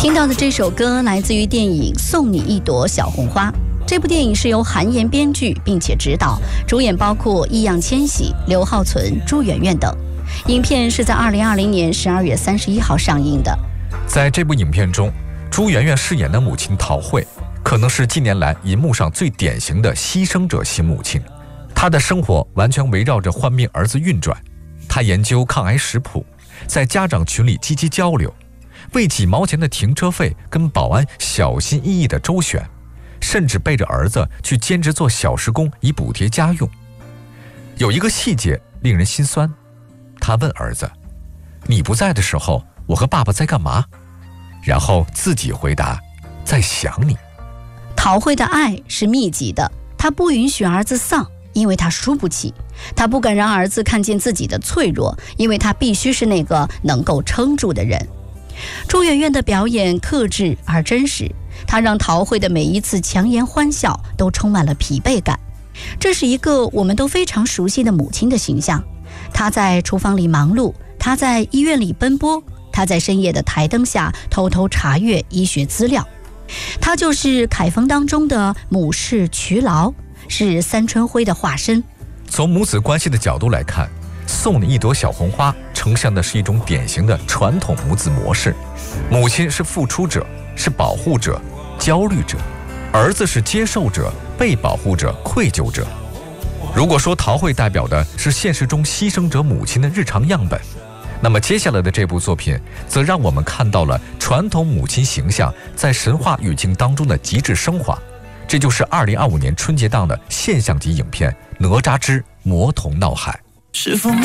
听到的这首歌来自于电影《送你一朵小红花》。这部电影是由韩延编剧并且执导，主演包括易烊千玺、刘浩存、朱媛媛等。影片是在2020年12月31号上映的。 在这部影片中，朱媛媛饰演的母亲陶慧，可能是近年来银幕上最典型的牺牲者型母亲。她的生活完全围绕着患病儿子运转，她研究抗癌食谱，在家长群里积极交流，为几毛钱的停车费跟保安小心翼翼的周旋，甚至背着儿子去兼职做小时工以补贴家用。有一个细节令人心酸，他问儿子：“你不在的时候，我和爸爸在干嘛？”然后自己回答：“在想你。” 陶慧的爱是密集的，她不允许儿子丧，因为她输不起；她不敢让儿子看见自己的脆弱，因为她必须是那个能够撑住的人。朱媛媛的表演克制而真实，她让陶慧的每一次强颜欢笑都充满了疲惫感。这是一个我们都非常熟悉的母亲的形象。她在厨房里忙碌，她在医院里奔波，她在深夜的台灯下偷偷查阅医学资料。她就是凯风当中的母氏瞿劳，是三春晖的化身。 从母子关系的角度来看，送你一朵小红花呈现的是一种典型的传统母子模式。母亲是付出者，是保护者、焦虑者；儿子是接受者、被保护者、愧疚者。如果说陶慧代表的是现实中牺牲者母亲的日常样本，那么接下来的这部作品则让我们看到了传统母亲形象在神话语境当中的极致升华。这就是2025年春节档的现象级影片《哪吒之魔童闹海》。是否